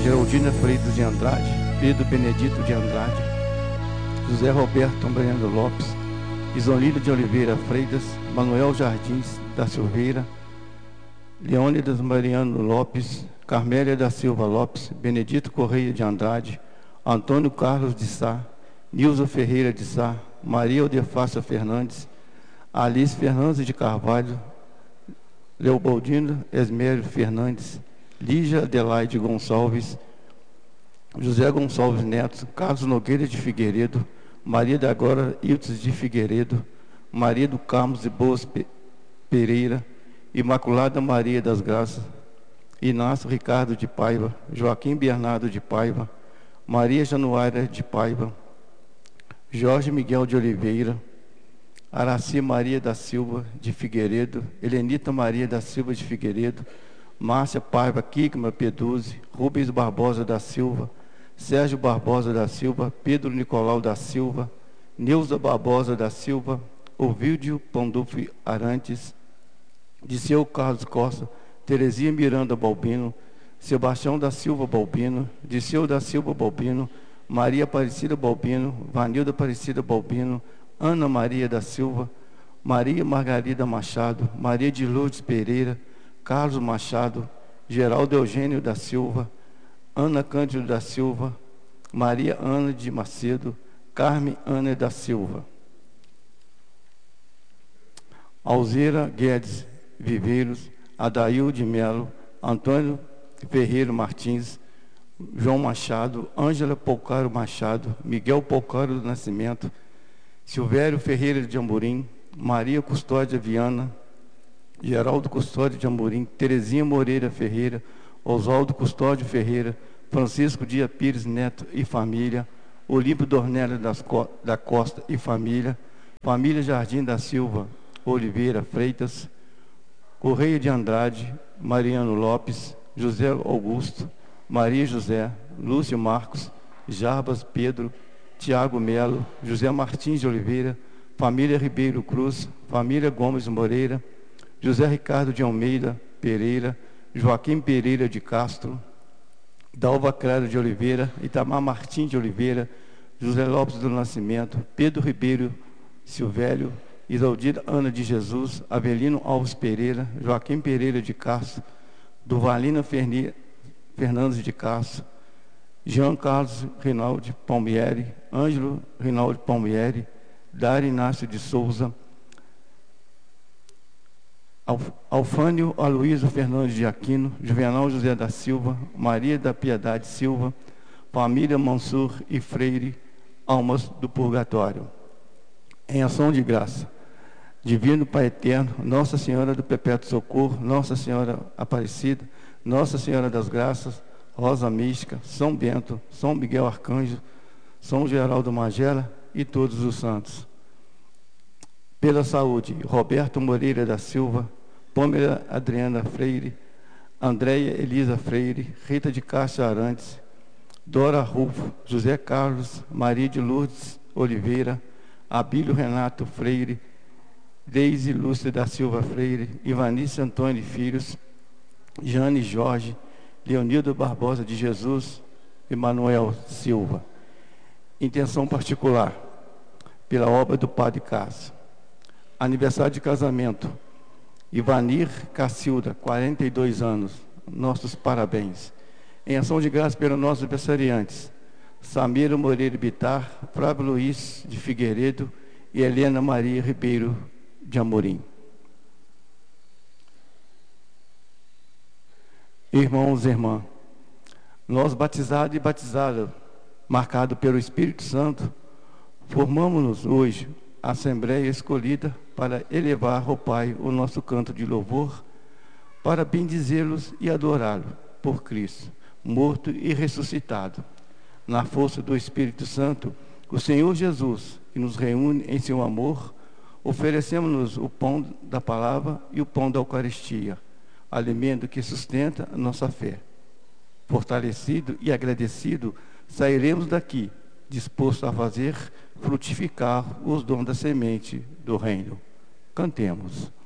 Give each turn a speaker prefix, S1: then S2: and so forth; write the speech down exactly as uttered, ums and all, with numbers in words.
S1: Geraldina Freitas de Andrade, Pedro Benedito de Andrade, José Roberto Breno Lopes, Isolina de Oliveira Freitas, Manuel Jardins da Silveira, Leônidas Mariano Lopes, Carmélia da Silva Lopes, Benedito Correia de Andrade, Antônio Carlos de Sá, Nilza Ferreira de Sá, Maria Odefácia Fernandes, Alice Fernandes de Carvalho, Leopoldino Esmério Fernandes, Lígia Adelaide Gonçalves, José Gonçalves Neto, Carlos Nogueira de Figueiredo, Maria da Glória Iltes de Figueiredo, Maria do Carmo de Boas Pereira, Imaculada Maria das Graças, Inácio Ricardo de Paiva, Joaquim Bernardo de Paiva, Maria Januária de Paiva, Jorge Miguel de Oliveira, Araci Maria da Silva de Figueiredo, Helenita Maria da Silva de Figueiredo, Márcia Paiva Kikma Peduzzi, Rubens Barbosa da Silva, Sérgio Barbosa da Silva, Pedro Nicolau da Silva, Neuza Barbosa da Silva, Ovídio Pandolfi Arantes, Disseu Carlos Costa, Terezinha Miranda Balbino, Sebastião da Silva Balbino, Disseu da Silva Balbino, Maria Aparecida Balbino, Vanilda Aparecida Balbino, Ana Maria da Silva, Maria Margarida Machado, Maria de Lourdes Pereira, Carlos Machado, Geraldo Eugênio da Silva, Ana Cândido da Silva, Maria Ana de Macedo, Carmen Ana da Silva, Alzeira Guedes Viveiros, Adail de Melo, Antônio Ferreira Martins, João Machado, Ângela Polcaro Machado, Miguel Polcaro do Nascimento, Silvério Ferreira de Amorim, Maria Custódia Viana, Geraldo Custódio de Amorim, Terezinha Moreira Ferreira, Oswaldo Custódio Ferreira, Francisco Dia Pires Neto e família, Olímpio Dornella da Costa e família, família Jardim da Silva Oliveira Freitas, Correia de Andrade, Mariano Lopes, José Augusto, Maria José, Lúcio Marcos, Jarbas Pedro, Tiago Melo, José Martins de Oliveira, família Ribeiro Cruz, família Gomes Moreira, José Ricardo de Almeida Pereira, Joaquim Pereira de Castro, Dalva Clara de Oliveira, Itamar Martins de Oliveira, José Lopes do Nascimento, Pedro Ribeiro Silvélio, Isaldir Ana de Jesus, Avelino Alves Pereira, Joaquim Pereira de Castro, Duvalina Ferni, Fernandes de Castro, Jean Carlos Rinaldi Palmieri, Ângelo Rinaldi Palmieri, Dário Inácio de Souza, Alfânio Aloysio Fernandes de Aquino, Juvenal José da Silva, Maria da Piedade Silva, família Mansur e Freire, almas do purgatório. Em ação de graça, Divino Pai Eterno, Nossa Senhora do Perpétuo Socorro, Nossa Senhora Aparecida, Nossa Senhora das Graças, Rosa Mística, São Bento, São Miguel Arcanjo, São Geraldo Magela e todos os santos. Pela saúde, Roberto Moreira da Silva, Pâmela Adriana Freire, Andréia Elisa Freire, Rita de Castro Arantes, Dora Rufo, José Carlos, Maria de Lourdes Oliveira, Abílio Renato Freire, Deise Lúcia da Silva Freire, Ivanice Antônio Filhos, Jane Jorge, Leonildo Barbosa de Jesus e Manuel Silva. Intenção particular, pela obra do Padre Cássio. Aniversário de casamento, Ivanir Cacilda, quarenta e dois anos, nossos parabéns. Em ação de graça pelos nossos aniversariantes, Samira Moreira Bitar, Flávio Luiz de Figueiredo e Helena Maria Ribeiro de Amorim. Irmãos e irmãs, nós batizados e batizadas, marcados pelo Espírito Santo, formamos-nos hoje a Assembleia escolhida para elevar ao Pai o nosso canto de louvor, para bendizê-los e adorá-lo por Cristo, morto e ressuscitado. Na força do Espírito Santo, o Senhor Jesus, que nos reúne em seu amor, oferecemos-nos o pão da palavra e o pão da Eucaristia, alimento que sustenta a nossa fé. Fortalecido e agradecido, sairemos daqui, disposto a fazer frutificar os dons da semente do reino. Cantemos.